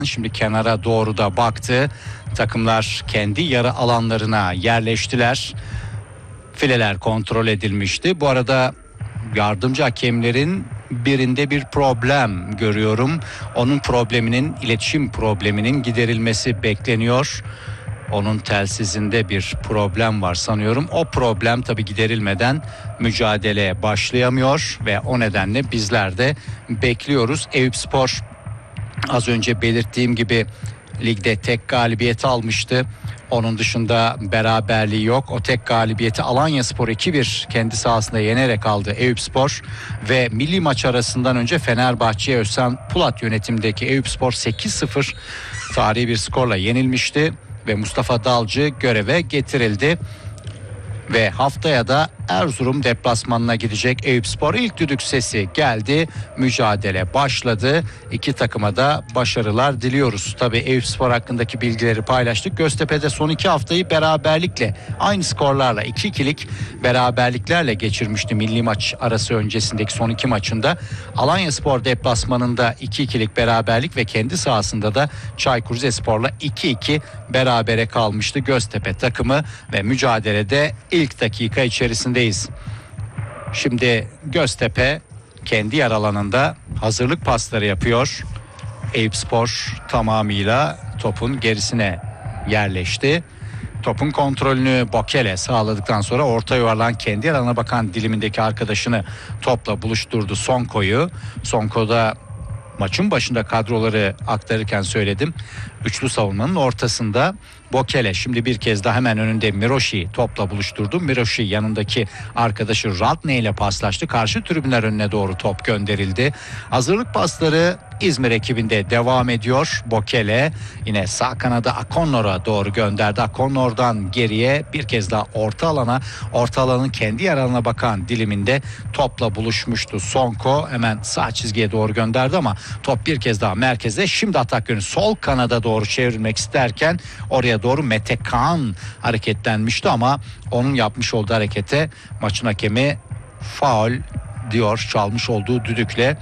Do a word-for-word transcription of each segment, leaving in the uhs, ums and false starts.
Şimdi kenara doğru da baktı. Takımlar kendi yarı alanlarına yerleştiler. Fileler kontrol edilmişti. Bu arada yardımcı hakemlerin birinde bir problem görüyorum. Onun probleminin, iletişim probleminin giderilmesi bekleniyor. Onun telsizinde bir problem var sanıyorum. O problem tabii giderilmeden mücadeleye başlayamıyor ve o nedenle bizler de bekliyoruz. Eyüpspor az önce belirttiğim gibi ligde tek galibiyeti almıştı. Onun dışında beraberliği yok. O tek galibiyeti Alanyaspor iki bir kendi sahasında yenerek aldı Eyüpspor ve milli maç arasından önce Fenerbahçe'ye Özcan Pulat yönetimdeki Eyüpspor sekiz sıfır tarihi bir skorla yenilmişti ve Mustafa Dalcı göreve getirildi. Ve haftaya da Erzurum deplasmanına gidecek Eyüpspor. İlk düdük sesi geldi. Mücadele başladı. İki takıma da başarılar diliyoruz. Tabii Eyüpspor hakkındaki bilgileri paylaştık. Göztepe'de son iki haftayı beraberlikle, aynı skorlarla, iki ikilik beraberliklerle geçirmişti milli maç arası öncesindeki son iki maçında. Alanyaspor deplasmanında iki ikilik beraberlik ve kendi sahasında da Çaykur Rizespor'la iki iki berabere kalmıştı Göztepe takımı ve mücadelede ilk dakika içerisindeyiz. Şimdi Göztepe kendi yer alanında hazırlık pasları yapıyor. Eyüpspor tamamıyla topun gerisine yerleşti. Topun kontrolünü Bokele sağladıktan sonra orta yuvarlan kendi yer alanına bakan dilimindeki arkadaşını topla buluşturdu Sonko'yu. Sonko'da maçın başında kadroları aktarırken söyledim. Üçlü savunmanın ortasında Bokele, şimdi bir kez daha hemen önünde Miroşi'yi topla buluşturdu. Miroşi yanındaki arkadaşı Radne ile paslaştı. Karşı tribünler önüne doğru top gönderildi. Hazırlık pasları İzmir ekibinde devam ediyor. Bokele yine sağ kanada Akonnor'a doğru gönderdi. Akonnor'dan geriye bir kez daha orta alana, orta alanın kendi yer alanına bakan diliminde topla buluşmuştu. Sonko hemen sağ çizgiye doğru gönderdi ama top bir kez daha merkezde. Şimdi atak yönü sol kanada doğru çevirmek isterken oraya doğru Mete Kaan hareketlenmişti ama onun yapmış olduğu harekete maçın hakemi faul diyor çalmış olduğu düdükle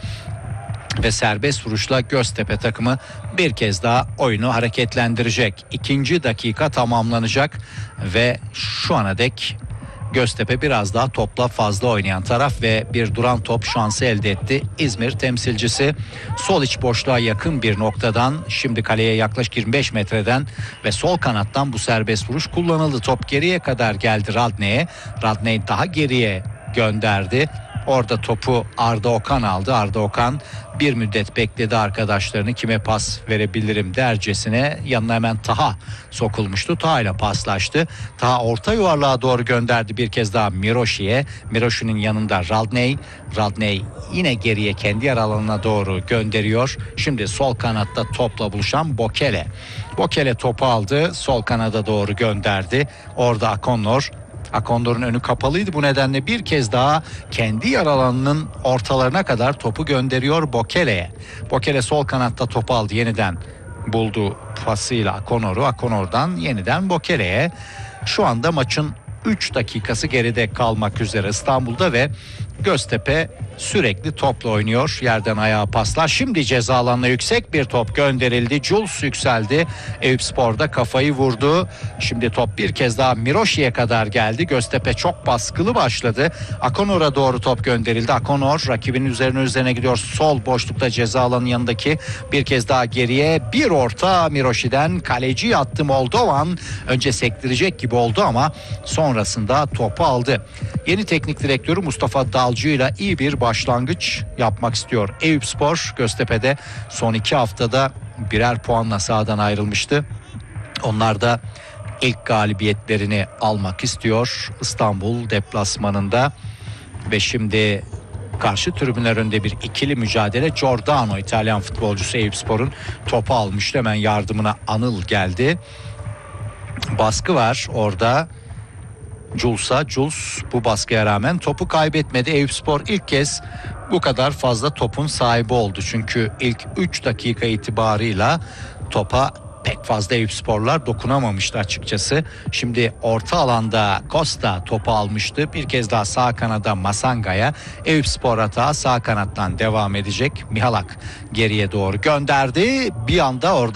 ve serbest vuruşla Göztepe takımı bir kez daha oyunu hareketlendirecek. İkinci dakika tamamlanacak ve şu ana dek Göztepe biraz daha topla fazla oynayan taraf ve bir duran top şansı elde etti. İzmir temsilcisi sol iç boşluğa yakın bir noktadan, şimdi kaleye yaklaşık yirmi beş metreden ve sol kanattan bu serbest vuruş kullanıldı. Top geriye kadar geldi Radne'ye. Radne daha geriye gönderdi. Orada topu Arda Okan aldı. Arda Okan bir müddet bekledi arkadaşlarını, kime pas verebilirim dercesine. Yanına hemen Taha sokulmuştu. Taha ile paslaştı. Taha orta yuvarlığa doğru gönderdi bir kez daha Miroşi'ye. Miroşi'nin yanında Radney. Radney yine geriye kendi yer alanına doğru gönderiyor. Şimdi sol kanatta topla buluşan Bokele. Bokele topu aldı. Sol kanada doğru gönderdi. Orada Akonnor. Akonnor'un önü kapalıydı. Bu nedenle bir kez daha kendi yer alanının ortalarına kadar topu gönderiyor Bokele'ye. Bokele sol kanatta topu aldı. Yeniden buldu pasıyla Akonnor'u. Akonnor'dan yeniden Bokele'ye. Şu anda maçın üç dakikası geride kalmak üzere İstanbul'da ve Göztepe sürekli topla oynuyor. Yerden ayağa paslar. Şimdi ceza alanına yüksek bir top gönderildi. Jules yükseldi. Eyüpspor'da kafayı vurdu. Şimdi top bir kez daha Miroşi'ye kadar geldi. Göztepe çok baskılı başladı. Akonnor'a doğru top gönderildi. Akonnor rakibinin üzerine üzerine gidiyor. Sol boşlukta ceza alanının yanındaki bir kez daha geriye bir orta Miroşi'den, kaleci attı Moldovan. Önce sektirecek gibi oldu ama sonrasında topu aldı. Yeni teknik direktörü Mustafa Dalcı ile iyi bir başlangıç yapmak istiyor Eyüpspor. Göztepe'de son iki haftada birer puanla sahadan ayrılmıştı. Onlar da ilk galibiyetlerini almak istiyor İstanbul deplasmanında ve şimdi karşı tribünler önünde bir ikili mücadele. Giordano, İtalyan futbolcusu, Eyüpspor'un topu almıştı. Hemen yardımına Anıl geldi. Baskı var orada. Jules'a, Jules bu baskıya rağmen topu kaybetmedi. Eyüpspor ilk kez bu kadar fazla topun sahibi oldu. Çünkü ilk üç dakika itibarıyla topa pek fazla Eyüpsporlar dokunamamıştı açıkçası. Şimdi orta alanda Costa topu almıştı. Bir kez daha sağ kanada Masanga'ya. Eyüpspor hata sağ kanattan devam edecek. Mihalak geriye doğru gönderdi. Bir anda orada